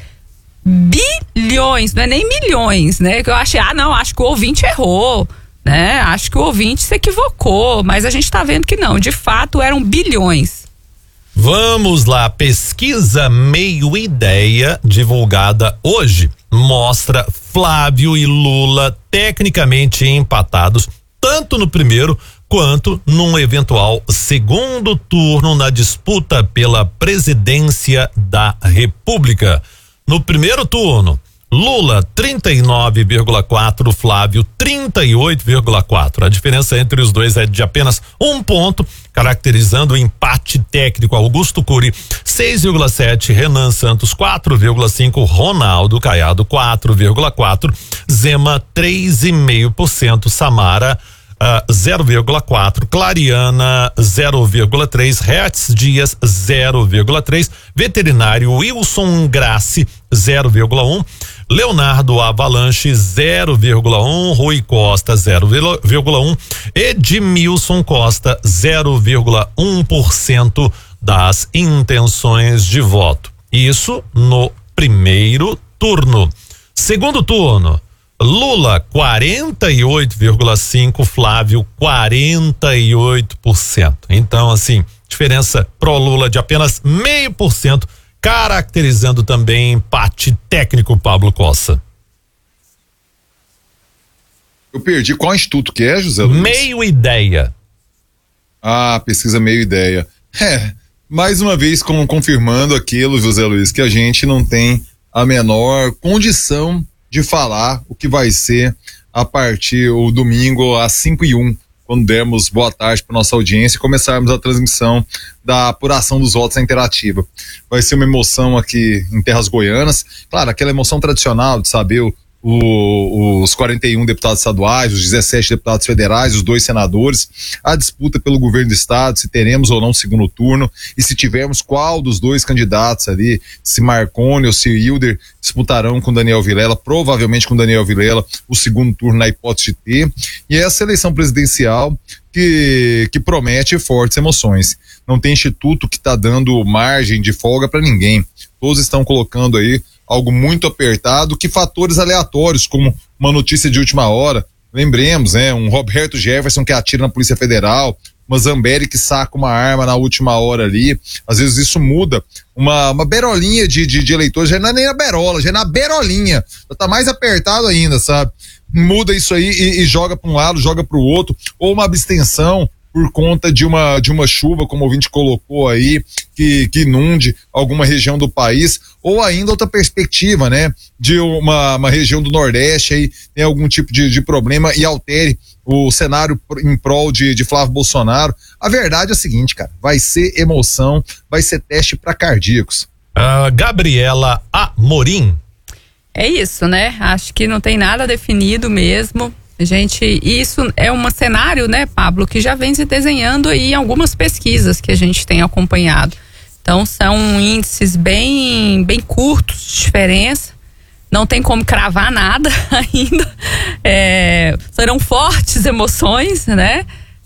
bilhões, não é nem milhões, né? Que eu achei, ah não, acho que o ouvinte errou, né? Acho que o ouvinte se equivocou, mas a gente tá vendo que não, de fato eram bilhões. Vamos lá, pesquisa Meio Ideia, divulgada hoje, mostra Flávio e Lula tecnicamente empatados, tanto no primeiro quanto num eventual segundo turno na disputa pela presidência da República. No primeiro turno, Lula trinta e nove vírgula quatro, Flávio trinta e oito vírgula quatro. A diferença entre os dois é de apenas um ponto, caracterizando o empate técnico. Augusto Cury seis vírgula sete, Renan Santos quatro vírgula cinco, Ronaldo Caiado quatro vírgula quatro, Zema três vírgula cinco por cento, Samara Uh, zero vírgula quatro, Clariana zero vírgula três, Hertz Dias zero vírgula três, veterinário Wilson Grassi zero vírgula um, Leonardo Avalanche zero vírgula um, Rui Costa zero vírgula um, Edmilson Costa zero vírgula um por cento das intenções de voto. Isso no primeiro turno. Segundo turno, Lula quarenta e oito vírgula cinco, Flávio quarenta e oito por cento. Então, assim, diferença pro Lula de apenas meio por cento, caracterizando também empate técnico, Pablo Cossa. Eu perdi qual instituto que é, José Luiz? Meio Ideia. Ah, pesquisa Meio Ideia. É, mais uma vez com, confirmando aquilo, José Luiz, que a gente não tem a menor condição de falar o que vai ser a partir o domingo às cinco e um, quando dermos boa tarde para nossa audiência e começarmos a transmissão da apuração dos votos na Interativa. Vai ser uma emoção aqui em terras goianas, claro, aquela emoção tradicional de saber o, o, os quarenta e um deputados estaduais, os dezessete deputados federais, os dois senadores, a disputa pelo governo do estado, se teremos ou não segundo turno, e se tivermos, qual dos dois candidatos ali, se Marconi ou se Hilder disputarão com Daniel Vilela, provavelmente com Daniel Vilela, o segundo turno na hipótese de ter, e essa eleição presidencial que, que promete fortes emoções. Não tem instituto que está dando margem de folga para ninguém. Todos estão colocando aí algo muito apertado, que fatores aleatórios, como uma notícia de última hora, lembremos, né, um Roberto Jefferson que atira na Polícia Federal, uma Zambelli que saca uma arma na última hora ali, às vezes isso muda, uma, uma berolinha de, de, de eleitores, já não é nem a berola, já é na berolinha, já tá mais apertado ainda, sabe? Muda isso aí e, e joga para um lado, joga para o outro, ou uma abstenção por conta de uma, de uma chuva, como o ouvinte colocou aí, que, que inunde alguma região do país, ou ainda outra perspectiva, né, de uma, uma região do Nordeste aí tem algum tipo de, de problema e altere o cenário em prol de, de Flávio Bolsonaro. A verdade é a seguinte, cara, vai ser emoção, vai ser teste para cardíacos. Uh, Gabriela Amorim. É isso, né? Acho que não tem nada definido mesmo. Gente, isso é um cenário, né, Pablo, que já vem se desenhando aí em algumas pesquisas que a gente tem acompanhado. Então, são índices bem, bem curtos de diferença. Não tem como cravar nada ainda. É, serão fortes emoções, né?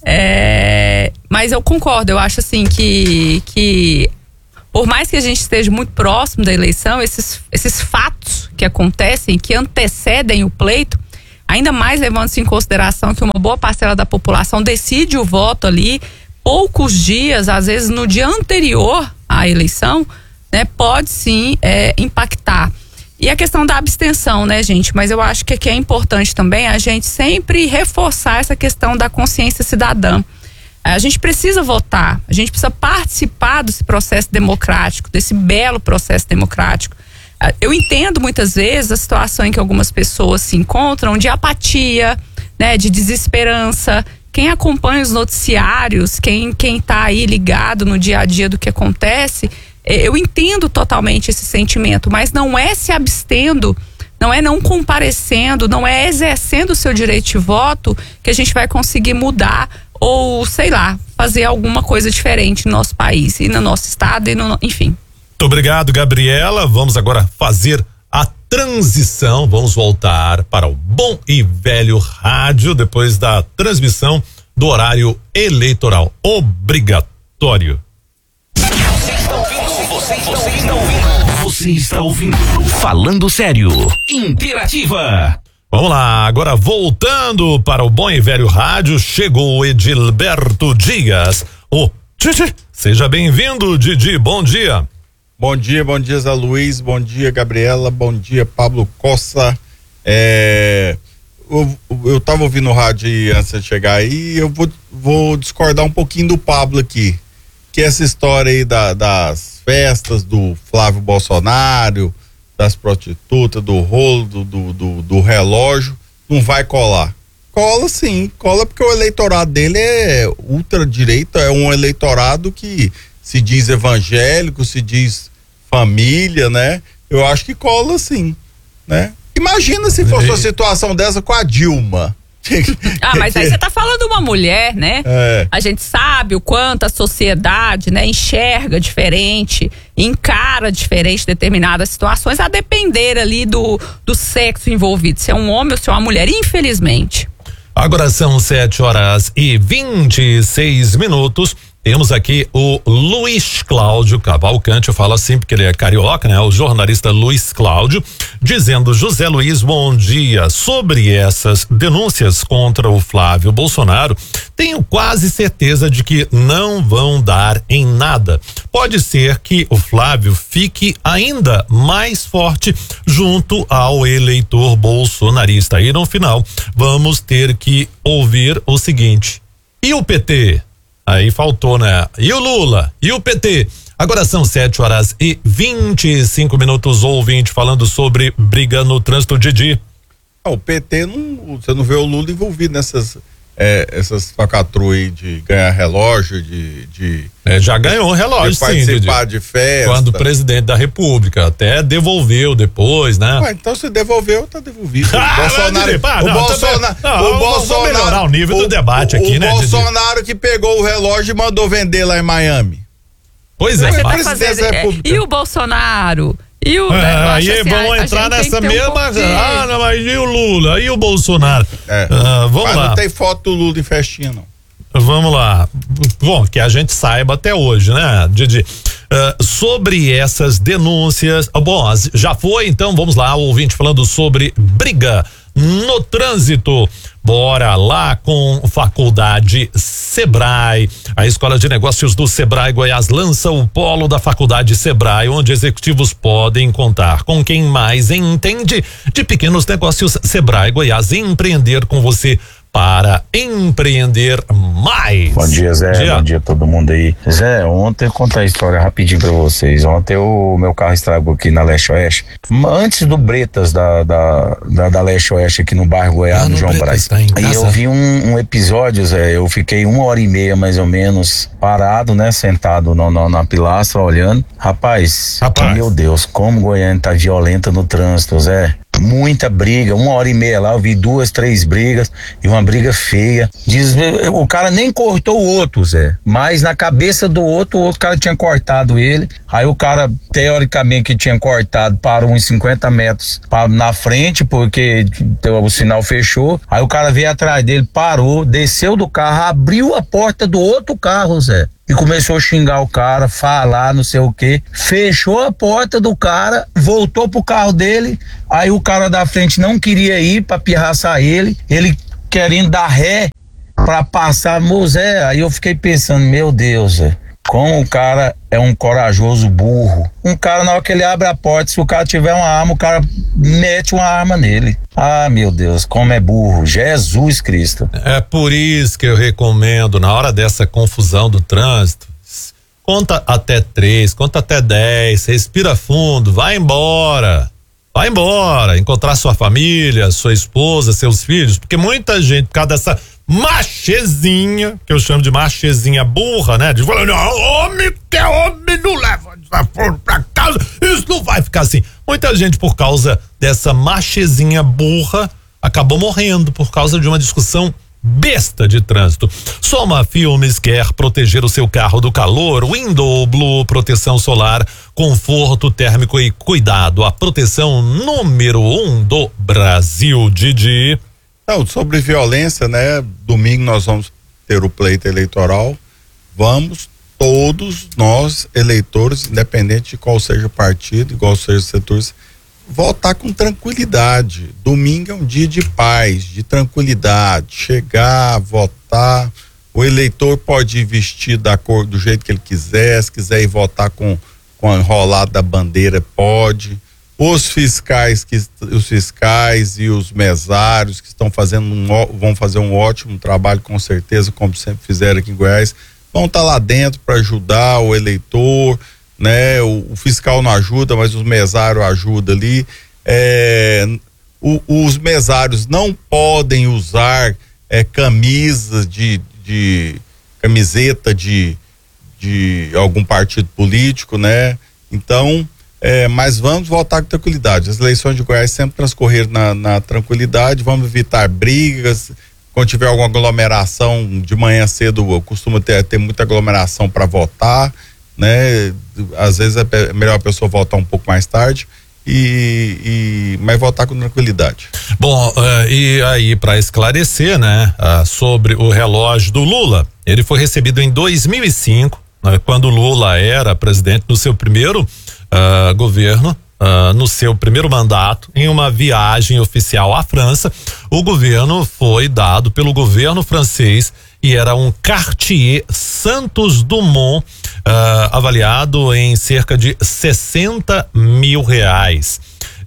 É, mas eu concordo, eu acho assim que, que por mais que a gente esteja muito próximo da eleição, esses, esses fatos que acontecem, que antecedem o pleito, ainda mais levando-se em consideração que uma boa parcela da população decide o voto ali poucos dias, às vezes no dia anterior à eleição, né, pode sim é, impactar. E a questão da abstenção, né, gente? Mas eu acho que aqui é importante também a gente sempre reforçar essa questão da consciência cidadã. A gente precisa votar, a gente precisa participar desse processo democrático, desse belo processo democrático. Eu entendo muitas vezes a situação em que algumas pessoas se encontram de apatia, né, de desesperança. Quem acompanha os noticiários, quem quem tá aí ligado no dia a dia do que acontece, eu entendo totalmente esse sentimento, mas não é se abstendo, não é não comparecendo, não é exercendo o seu direito de voto que a gente vai conseguir mudar ou, sei lá, fazer alguma coisa diferente no nosso país e no nosso estado, e no, enfim. Muito obrigado, Gabriela. Vamos agora fazer a transição, vamos voltar para o bom e velho rádio depois da transmissão do horário eleitoral obrigatório. Você está ouvindo, você está ouvindo Falando Sério, Interativa. Vamos lá, agora voltando para o bom e velho rádio, chegou o Edilberto Dias. Ô, Titi, seja bem-vindo, Didi, bom dia. Bom dia, bom dia, Zé Luiz, bom dia, Gabriela, bom dia, Pablo Costa. É, eu, eu tava ouvindo o rádio aí antes de chegar aí, eu vou, vou discordar um pouquinho do Pablo aqui, que essa história aí da, das festas do Flávio Bolsonaro, das prostitutas, do rolo, do, do, do, do relógio, não vai colar. Cola sim, cola porque o eleitorado dele é ultradireita, é um eleitorado que se diz evangélico, se diz família, né? Eu acho que cola sim, né? Imagina se fosse uma situação dessa com a Dilma. Ah, mas aí você tá falando de uma mulher, né? É. A gente sabe o quanto a sociedade, né, enxerga diferente, encara diferente determinadas situações, a depender ali do, do sexo envolvido, se é um homem ou se é uma mulher, infelizmente. Agora são sete horas e vinte e seis minutos. Temos aqui o Luiz Cláudio Cavalcante, eu falo assim porque ele é carioca, né? O jornalista Luiz Cláudio, dizendo: José Luiz, bom dia. Sobre essas denúncias contra o Flávio Bolsonaro, tenho quase certeza de que não vão dar em nada. Pode ser que o Flávio fique ainda mais forte junto ao eleitor bolsonarista. E no final, vamos ter que ouvir o seguinte: e o P T? Aí faltou, né? E o Lula? E o P T? Agora são sete horas e vinte e cinco minutos, ouvinte falando sobre briga no trânsito, Didi. Ah, o P T, não, você não vê o Lula envolvido nessas é, essas falcatruas aí de ganhar relógio, de... de é, já ganhou um relógio, de participar sim, de festa. Quando o presidente da República até devolveu depois, né? Ué, então se devolveu, tá devolvido. O Ah, Bolsonaro, Didi, pá, o não, Bolsonaro, não, o vamos Bolsonaro, melhorar o nível o, do debate o, aqui, o né, Bolsonaro Didi? que pegou o relógio e mandou vender lá em Miami. Pois é, Você mas... vai fazer, é, e o Bolsonaro? E o, É, aí assim, vamos a, entrar a nessa um mesma. de... Ah, não, mas e o Lula? E o Bolsonaro? É. Ah, vamos mas lá. não tem foto do Lula em festinha, não. Vamos lá. Bom, que a gente saiba até hoje, né, Didi? Uh, sobre essas denúncias. Uh, bom, as, já foi, então vamos lá, o ouvinte falando sobre briga no trânsito. Bora lá com Faculdade Sebrae. A Escola de Negócios do Sebrae Goiás lança o polo da Faculdade Sebrae, onde executivos podem contar com quem mais entende de pequenos negócios. Sebrae Goiás, empreender com você para empreender mais. Bom dia, Zé. Dia. Bom dia a todo mundo aí. Zé, ontem eu contar a história rapidinho pra vocês. Ontem o meu carro estragou aqui na Leste Oeste. Antes do Bretas da, da, da, da Leste Oeste aqui no bairro Goiás, ah, no João Braz. Tá e eu vi um, um episódio, Zé. Eu fiquei uma hora e meia mais ou menos parado, né? Sentado no, no, na pilastra olhando. Rapaz, Rapaz, meu Deus, como Goiânia tá violenta no trânsito, Zé. Muita briga, uma hora e meia lá, eu vi duas, três brigas e uma briga feia. Diz, o cara nem cortou o outro, Zé, mas na cabeça do outro, o outro cara tinha cortado ele. Aí o cara, teoricamente, que tinha cortado, parou uns cinquenta metros na frente, porque o sinal fechou. Aí o cara veio atrás dele, parou, desceu do carro, abriu a porta do outro carro, Zé. e começou a xingar o cara, falar não sei o que, fechou a porta do cara, voltou pro carro dele, aí o cara da frente não queria ir pra pirraçar ele, ele querendo dar ré pra passar, Mosé, aí eu fiquei pensando, meu Deus, é, como o cara é um corajoso burro. Um cara, na hora que ele abre a porta, se o cara tiver uma arma, o cara mete uma arma nele. Ah, meu Deus, como é burro. Jesus Cristo. É por isso que eu recomendo, na hora dessa confusão do trânsito, conta até três, conta até dez, respira fundo, vai embora. Vai embora, encontrar sua família, sua esposa, seus filhos, porque muita gente, por causa dessa machezinha, que eu chamo de machezinha burra, né? De falar, não, homem que é homem não leva desaforo pra casa, isso não vai ficar assim. Muita gente, por causa dessa machezinha burra, acabou morrendo por causa de uma discussão besta de trânsito. Soma Filmes quer proteger o seu carro do calor. Window Blue, proteção solar, conforto térmico e cuidado. A proteção número um do Brasil, Didi. Não, sobre violência, né? Domingo nós vamos ter o pleito eleitoral. Vamos todos nós, eleitores, independente de qual seja o partido, igual seja o setor, votar com tranquilidade. Domingo é um dia de paz, de tranquilidade. Chegar, votar. O eleitor pode ir vestido da cor do jeito que ele quiser. Se quiser ir votar com, com a enrolada da bandeira, pode. Os fiscais, que, os fiscais e os mesários que estão fazendo um, vão fazer um ótimo trabalho, com certeza, como sempre fizeram aqui em Goiás, vão estar lá dentro para ajudar o eleitor, né? O, o fiscal não ajuda, mas os mesários ajudam ali. É, o, os mesários não podem usar é, camisas de, de camiseta de, de algum partido político, né? Então, É, mas vamos voltar com tranquilidade. As eleições de Goiás sempre transcorreram na, na tranquilidade, vamos evitar brigas. Quando tiver alguma aglomeração de manhã cedo, costuma ter, ter muita aglomeração para votar, né? Às vezes é melhor a pessoa votar um pouco mais tarde, e, e mas votar com tranquilidade. Bom, uh, e aí para esclarecer, né, uh, sobre o relógio do Lula, ele foi recebido em dois mil e cinco, né, quando Lula era presidente no seu primeiro Uh, governo, uh, no seu primeiro mandato, em uma viagem oficial à França. O governo foi dado pelo governo francês e era um Cartier Santos Dumont, uh, avaliado em cerca de sessenta mil reais.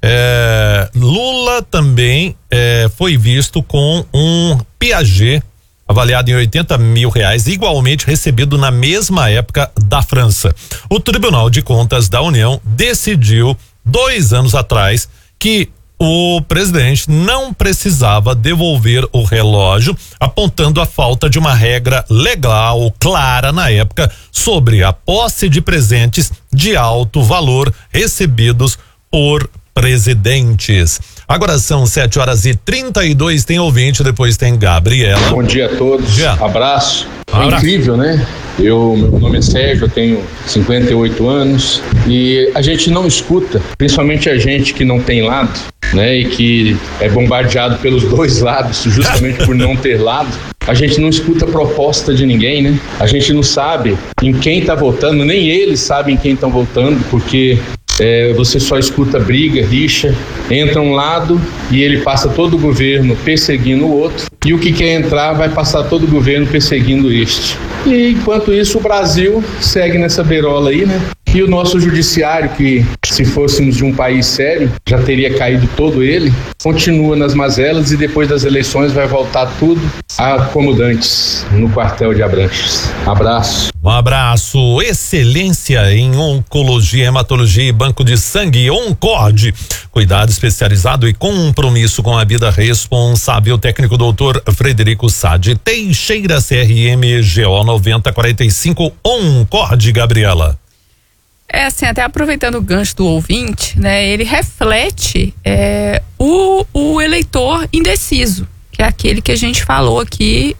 É, Lula também é, foi visto com um Piaget avaliado em oitenta mil reais, igualmente recebido na mesma época da França. O Tribunal de Contas da União decidiu dois anos atrás que o presidente não precisava devolver o relógio, apontando a falta de uma regra legal clara na época sobre a posse de presentes de alto valor recebidos por presidentes. Agora são sete horas e trinta e dois, tem ouvinte, depois tem Gabriela. Bom dia a todos, dia. Abraço. É incrível, né? Eu, meu nome é Sérgio, eu tenho cinquenta e oito anos e a gente não escuta, principalmente a gente que não tem lado, né? E que é bombardeado pelos dois lados, justamente por não ter lado. A gente não escuta proposta de ninguém, né? A gente não sabe em quem tá votando, nem eles sabem quem estão votando, porque É, você só escuta briga, rixa, entra um lado e ele passa todo o governo perseguindo o outro, e o que quer entrar vai passar todo o governo perseguindo este. E enquanto isso o Brasil segue nessa beirola aí, né? E o nosso judiciário, que se fôssemos de um país sério, já teria caído todo ele, continua nas mazelas e depois das eleições vai voltar tudo a como dantes no quartel de Abranches. Abraço. Um abraço. Excelência em oncologia, hematologia e banco de sangue, Oncorde. Cuidado especializado e compromisso com a vida responsável. Técnico doutor Frederico Sade Teixeira, C R M G O noventa quarenta e cinco, Oncorde, Gabriela. É assim, até aproveitando o gancho do ouvinte, né? Ele reflete é, o, o eleitor indeciso, que é aquele que a gente falou aqui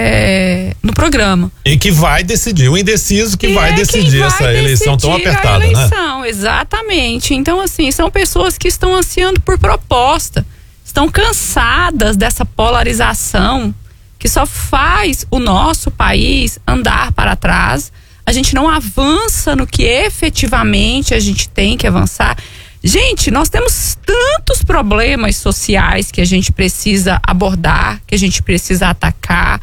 é, no programa. E que vai decidir, o indeciso que, que vai é decidir vai essa decidir eleição tão apertada, a eleição, né? Exatamente. Então, assim, são pessoas que estão ansiando por proposta, estão cansadas dessa polarização que só faz o nosso país andar para trás. a gente não avança no que efetivamente a gente tem que avançar. Gente, nós temos tantos problemas sociais que a gente precisa abordar, que a gente precisa atacar.